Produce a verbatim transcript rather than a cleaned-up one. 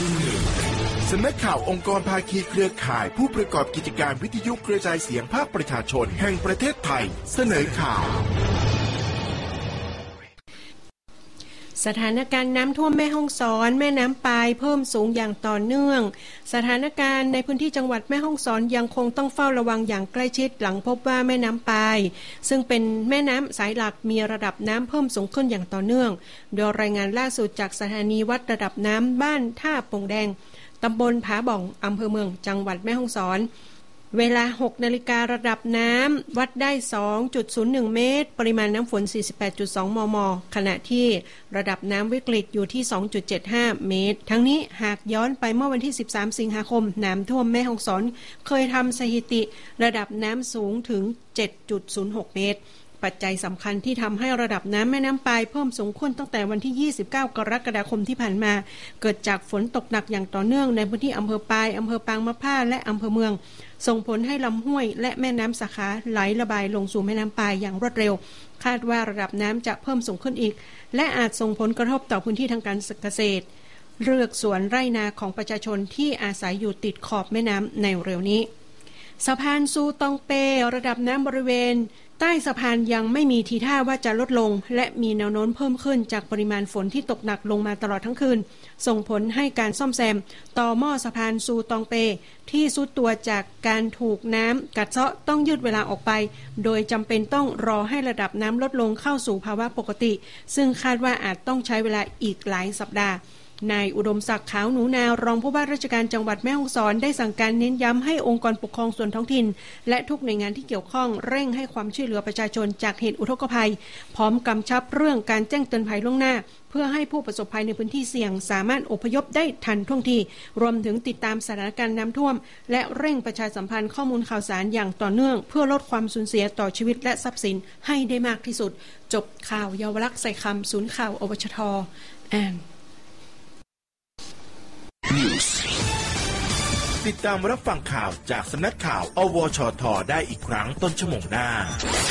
สำนักข่าวองค์กรภาคีเครือข่ายผู้ประกอบกิจการวิทยุกระจายเสียงภาคประชาชนแห่งประเทศไทยเสนอข่าวสถานการณ์น้ำท่วมแม่ฮ่องสอนแม่น้ำปายเพิ่มสูงอย่างต่อเนื่องสถานการณ์ในพื้นที่จังหวัดแม่ฮ่องสอนยังคงต้องเฝ้าระวังอย่างใกล้ชิดหลังพบว่าแม่น้ำปายซึ่งเป็นแม่น้ำสายหลักมีระดับน้ำเพิ่มสูงขึ้นอย่างต่อเนื่องโดยรายงานล่าสุดจากสถานีวัดระดับน้ำบ้านท่าโป่งแดงตำบลผาบ่องอำเภอเมืองจังหวัดแม่ฮ่องสอนเวลา หกนาฬิการะดับน้ำวัดได้ สองจุดศูนย์หนึ่ง เมตรปริมาณน้ำฝน สี่สิบแปดจุดสอง มม.ขณะที่ระดับน้ำวิกฤตอยู่ที่ สองจุดเจ็ดห้า เมตรทั้งนี้หากย้อนไปเมื่อวันที่ สิบสาม สิงหาคมน้ำท่วมแม่ฮ่องสอนเคยทำสถิติระดับน้ำสูงถึง เจ็ดจุดศูนย์หก เมตรปัจจัยสำคัญที่ทำให้ระดับน้ำแม่น้ำปายเพิ่มสูงขึ้นตั้งแต่วันที่ ยี่สิบเก้า กรกฎาคมที่ผ่านมาเกิดจากฝนตกหนักอย่างต่อเนื่องในพื้นที่อำเภอปายอำเภอปางมะผ้าและอำเภอเมืองส่งผลให้ลำห้วยและแม่น้ำสาขาไหลระบายลงสู่แม่น้ำปายอย่างรวดเร็วคาดว่าระดับน้ำจะเพิ่มสูงขึ้นอีกและอาจส่งผลกระทบต่อพื้นที่ทางการเกษตรเรือกสวนไร่นาของประชาชนที่อาศัยอยู่ติดขอบแม่น้ำในเร็วนี้สะพานซูตองเประดับน้ำบริเวณใต้สะพานยังไม่มีทีท่าว่าจะลดลงและมีแนวโน้มเพิ่มขึ้นจากปริมาณฝนที่ตกหนักลงมาตลอดทั้งคืนส่งผลให้การซ่อมแซมต่อหม้อสะพานซูตองเปที่ทรุดตัวจากการถูกน้ำกัดเซาะต้องยืดเวลาออกไปโดยจำเป็นต้องรอให้ระดับน้ำลดลงเข้าสู่ภาวะปกติซึ่งคาดว่าอาจต้องใช้เวลาอีกหลายสัปดาห์นายอุดมศักดิ์ขาวหนูนารองผู้ว่าราชการจังหวัดแม่ฮ่องสอนได้สั่งการเน้นย้ำให้องค์กรปกครองส่วนท้องถิ่นและทุกหน่วยงานที่เกี่ยวข้องเร่งให้ความช่วยเหลือประชาชนจากเหตุอุทกภัยพร้อมกำชับเรื่องการแจ้งเตือนภัยล่วงหน้าเพื่อให้ผู้ประสบภัยในพื้นที่เสี่ยงสามารถอพยพได้ทันท่วงทีรวมถึงติดตามสถานการณ์น้ำท่วมและเร่งประชาสัมพันธ์ข้อมูลข่าวสารอย่างต่อเนื่องเพื่อลดความสูญเสียต่อชีวิตและทรัพย์สินให้ได้มากที่สุดจบข่าวเยาวลักษณ์ใส่คำศูนย์ข่าวอวชทอ่านติดตามรับฟังข่าวจากสำนักข่าวอวชทได้อีกครั้งต้นชั่วโมงหน้า